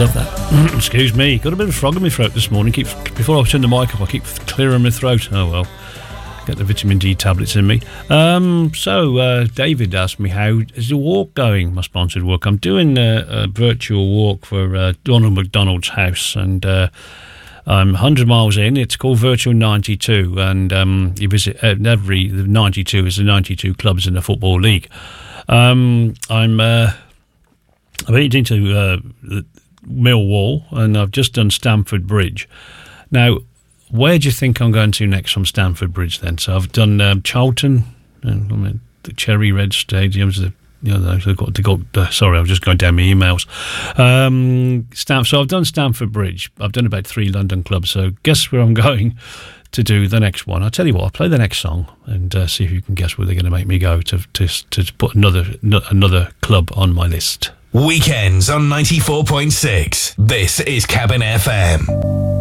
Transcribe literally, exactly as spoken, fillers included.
love that. Excuse me, got a bit of frog in my throat this morning. Keep before I turn the mic up, I keep clearing my throat. Oh well, get the vitamin D tablets in me. Um, so uh, David asked me, how is the walk going? My sponsored walk. I'm doing a, a virtual walk for uh, Donald McDonald's house, and uh, I'm one hundred miles in. It's called Virtual ninety-two, and um, you visit uh, every the ninety-two is the ninety-two clubs in the Football League. Um, I'm uh, I've been into uh, Millwall, and I've just done Stamford Bridge. Now, where do you think I'm going to next from Stamford Bridge then? So I've done um, Charlton, and I mean, the Cherry Red Stadiums, the, you know, they've got to go. Uh, sorry, I was just going down my emails. Um, Stam- so I've done Stamford Bridge. I've done about three London clubs. So guess where I'm going to do the next one? I'll tell you what. I'll play the next song and uh, see if you can guess where they're going to make me go to to to put another another club on my list. Weekends on ninety-four point six. This is Cabin F M.